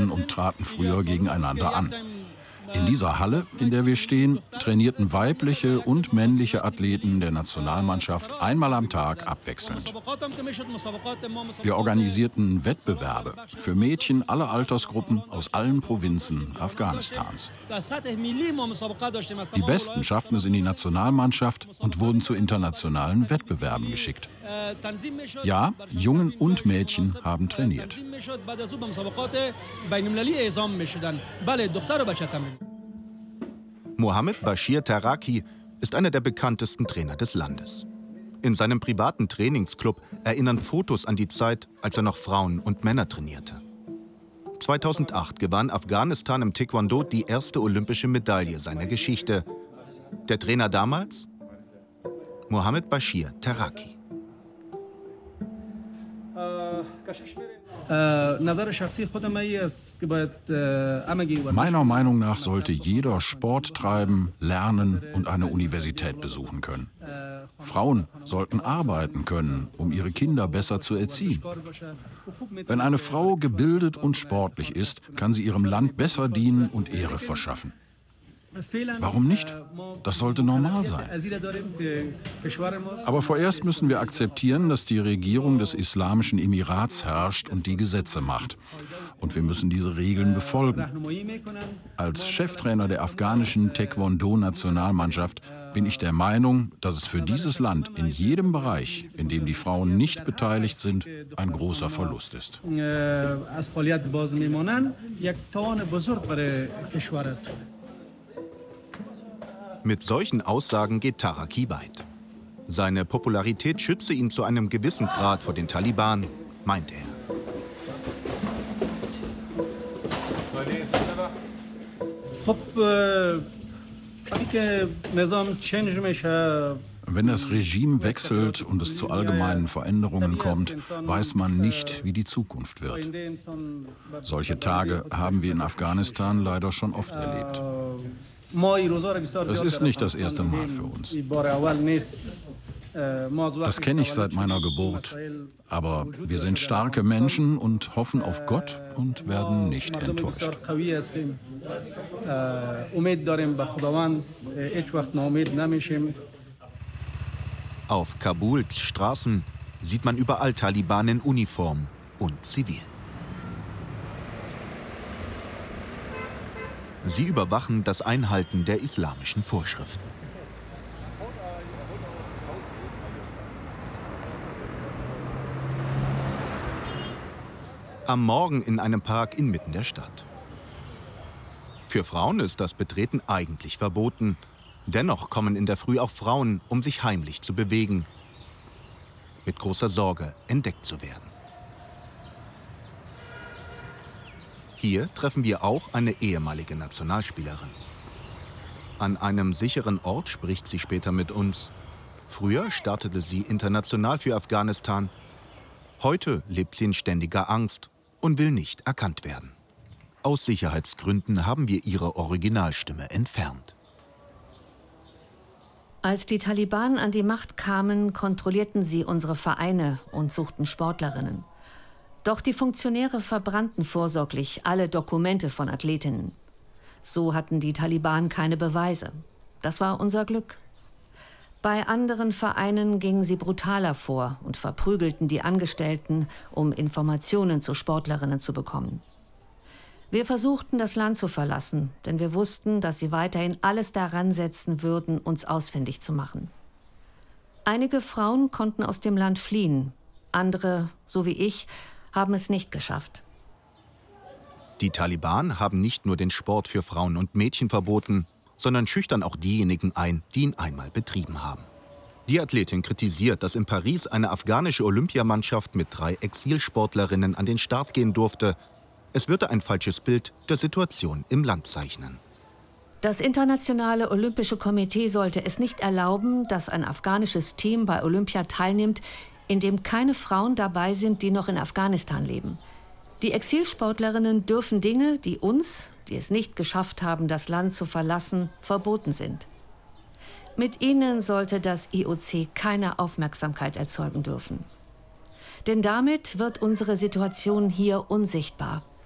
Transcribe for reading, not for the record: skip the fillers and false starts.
Athleten und traten früher gegeneinander an. In dieser Halle, in der wir stehen, trainierten weibliche und männliche Athleten der Nationalmannschaft einmal am Tag abwechselnd. Wir organisierten Wettbewerbe für Mädchen aller Altersgruppen aus allen Provinzen Afghanistans. Die Besten schafften es in die Nationalmannschaft und wurden zu internationalen Wettbewerben geschickt. Ja, Jungen und Mädchen haben trainiert. Mohammed Bashir Taraki ist einer der bekanntesten Trainer des Landes. In seinem privaten Trainingsclub erinnern Fotos an die Zeit, als er noch Frauen und Männer trainierte. 2008 gewann Afghanistan im Taekwondo die erste olympische Medaille seiner Geschichte. Der Trainer damals? Mohammed Bashir Taraki. Meiner Meinung nach sollte jeder Sport treiben, lernen und eine Universität besuchen können. Frauen sollten arbeiten können, um ihre Kinder besser zu erziehen. Wenn eine Frau gebildet und sportlich ist, kann sie ihrem Land besser dienen und Ehre verschaffen. Warum nicht? Das sollte normal sein. Aber vorerst müssen wir akzeptieren, dass die Regierung des Islamischen Emirats herrscht und die Gesetze macht. Und wir müssen diese Regeln befolgen. Als Cheftrainer der afghanischen Taekwondo-Nationalmannschaft bin ich der Meinung, dass es für dieses Land in jedem Bereich, in dem die Frauen nicht beteiligt sind, ein großer Verlust ist. Mit solchen Aussagen geht Taraki weit. Seine Popularität schütze ihn zu einem gewissen Grad vor den Taliban, meint er. Wenn das Regime wechselt und es zu allgemeinen Veränderungen kommt, weiß man nicht, wie die Zukunft wird. Solche Tage haben wir in Afghanistan leider schon oft erlebt. Das ist nicht das erste Mal für uns. Das kenne ich seit meiner Geburt. Aber wir sind starke Menschen und hoffen auf Gott und werden nicht enttäuscht. Auf Kabuls Straßen sieht man überall Taliban in Uniform und zivil. Sie überwachen das Einhalten der islamischen Vorschriften. Am Morgen in einem Park inmitten der Stadt. Für Frauen ist das Betreten eigentlich verboten. Dennoch kommen in der Früh auch Frauen, um sich heimlich zu bewegen. Mit großer Sorge, entdeckt zu werden. Hier treffen wir auch eine ehemalige Nationalspielerin. An einem sicheren Ort spricht sie später mit uns. Früher startete sie international für Afghanistan. Heute lebt sie in ständiger Angst und will nicht erkannt werden. Aus Sicherheitsgründen haben wir ihre Originalstimme entfernt. Als die Taliban an die Macht kamen, kontrollierten sie unsere Vereine und suchten Sportlerinnen. Doch die Funktionäre verbrannten vorsorglich alle Dokumente von Athletinnen. So hatten die Taliban keine Beweise. Das war unser Glück. Bei anderen Vereinen gingen sie brutaler vor und verprügelten die Angestellten, um Informationen zu Sportlerinnen zu bekommen. Wir versuchten, das Land zu verlassen, denn wir wussten, dass sie weiterhin alles daran setzen würden, uns ausfindig zu machen. Einige Frauen konnten aus dem Land fliehen. Andere, so wie ich, haben es nicht geschafft. Die Taliban haben nicht nur den Sport für Frauen und Mädchen verboten, sondern schüchtern auch diejenigen ein, die ihn einmal betrieben haben. Die Athletin kritisiert, dass in Paris eine afghanische Olympiamannschaft mit 3 Exilsportlerinnen an den Start gehen durfte. Es würde ein falsches Bild der Situation im Land zeichnen. Das Internationale Olympische Komitee sollte es nicht erlauben, dass ein afghanisches Team bei Olympia teilnimmt, in dem keine Frauen dabei sind, die noch in Afghanistan leben. Die Exilsportlerinnen dürfen Dinge, die uns, die es nicht geschafft haben, das Land zu verlassen, verboten sind. Mit ihnen sollte das IOC keine Aufmerksamkeit erzeugen dürfen. Denn damit wird unsere Situation hier unsichtbar.